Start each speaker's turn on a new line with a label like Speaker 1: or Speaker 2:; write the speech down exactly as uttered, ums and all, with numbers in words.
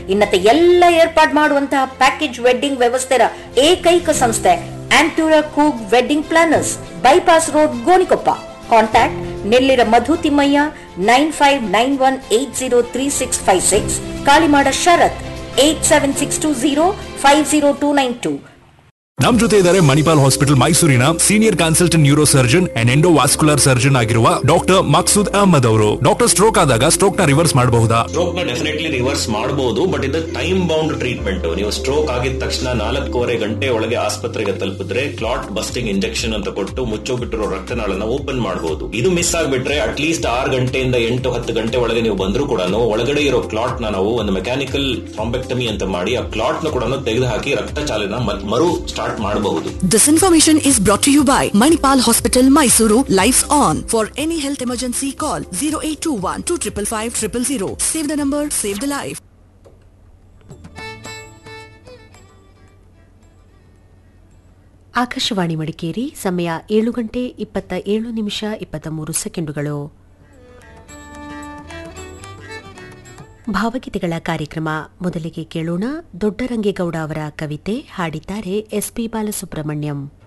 Speaker 1: ಇನ್ನತೆ ಎಲ್ಲ ಏರ್ಪಾಡು ಮಾಡುವಂತಹ ಪ್ಯಾಕೇಜ್ ವೆಡ್ಡಿಂಗ್ ವ್ಯವಸ್ಥೆಯ ಏಕೈಕ ಸಂಸ್ಥೆ ಆಂಟೂರ ಕೂಗ್ wedding planners, bypass road, Gonikoppa. Contact Nellira ಮಧು Thimmaiah nine five nine one eight zero three six five six, Kalimada ಶರತ್ eight seven six two zero five zero two nine two.
Speaker 2: ನಮ್ ಜೊತೆ ಇದ್ದಾರೆ ಮಣಿಪಾಲ್ ಹಾಸ್ಪಿಟಲ್ ಮೈಸೂರಿನ senior consultant neuro surgeon and endovascular surgeon ಆಗಿರುವ doctor Maqsood Ahmed ಅವರು. Doctor, stroke ಆದಾಗ stroke ನ reverse ಮಾಡಬಹುದಾ?
Speaker 3: Stroke ನ ಡೆಫಿನೆಟ್ಲಿ ರಿವರ್ಸ್ ಮಾಡಬಹುದು, ಬಟ್ ಇದು ಟೈಮ್ ಬೌಂಡ್ ಟ್ರೀಟ್ಮೆಂಟ್. ನೀವು ಸ್ಟ್ರೋಕ್ ಆಗಿದ ತಕ್ಷಣ ನಾಲ್ಕೂವರೆ ಗಂಟೆ ಒಳಗೆ ಆಸ್ಪತ್ರೆಗೆ ತಲುಪಿದ್ರೆ ಕ್ಲಾಟ್ ಬಸ್ಟಿಂಗ್ ಇಂಜೆಕ್ಷನ್ ಅಂತ ಕೊಟ್ಟು ಮುಚ್ಚೋಬಿಟ್ಟಿರೋ ರಕ್ತನಾಳನ್ನ ಓಪನ್ ಮಾಡಬಹುದು. ಇದು ಮಿಸ್ ಆಗ್ಬಿಟ್ರೆ ಅಟ್ಲೀಸ್ಟ್ ಆರು ಗಂಟೆಯಿಂದ ಎಂಟು ಹತ್ತು ಗಂಟೆ ಒಳಗೆ ನೀವು ಬಂದರೂ ಕೂಡ ಒಳಗಡೆ ಇರೋ ಕ್ಲಾಟ್ ನ ನಾವು ಒಂದು ಮೆಕ್ಯಾನಿಕಲ್ ಥ್ರಾಂಬೆಕ್ಟಮಿ ಅಂತ ಮಾಡಿ ಆ ಕ್ಲಾಟ್ ನ ಕೂಡ ತೆಗೆದು ಹಾಕಿ ರಕ್ತ ಚಾಲನ ಮರು ಸ್ಟಾರ್ಟ್ ಮಾಡಬಹುದು.
Speaker 4: This information is brought to you by Manipal Hospital, Mysuru. Lights on. For any health emergency, call zero eight two one two five five five zero zero. Save the number, save the life.
Speaker 5: Akashvani Madikeri, ಸಮಯ ಏಳು ಗಂಟೆ ಇಪ್ಪತ್ತ ಏಳು ನಿಮಿಷ ಇಪ್ಪತ್ತ ಮೂರು ಸೆಕೆಂಡುಗಳು. ಭಾವಗೀತೆಗಳ ಕಾರ್ಯಕ್ರಮ. ಮೊದಲಿಗೆ ಕೇಳೋಣ ದೊಡ್ಡರಂಗೇಗೌಡ ಅವರ ಕವಿತೆ. ಹಾಡಿದ್ದಾರೆ ಎಸ್ ಪಿ ಬಾಲಸುಬ್ರಹ್ಮಣ್ಯಂ.